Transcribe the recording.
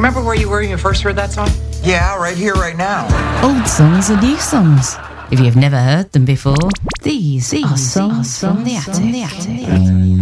Remember where you were when you first heard that song? Yeah, right here, right now. Old songs are new songs. If you've never heard them before, these are songs from the attic.